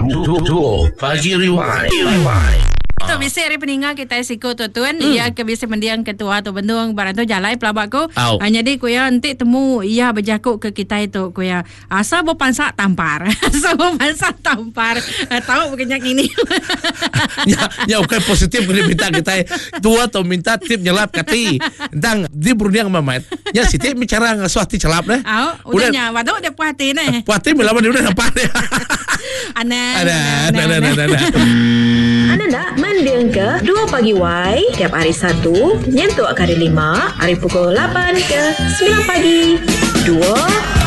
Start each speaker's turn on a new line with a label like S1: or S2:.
S1: Dua Pagi Rewind.
S2: Tu biasa hari peningat kita siko tuan ia ke biasa mendiang ketua tu bendung barang tu jalan pelabak ko. Jadi ku ya nanti temu ia berjakuk ke kita itu ku ya asal berpansak tampar. Asal berpansak tampar. Tahu bukannya ini.
S1: Ya okay positif boleh minta kita tua atau minta tip nyelap kati. Tentang di berunding mamat. Ya siti bicara ngasuati celap deh.
S2: Udahnya waduh dia puas hati nih.
S1: Puas hati melawan dia udah nampak deh.
S2: Ana.
S3: Anda nak mendiang ke 2 Pagi Y tiap hari Sabtu, nyentuh hari 5, hari pukul 8 ke 9 pagi. 2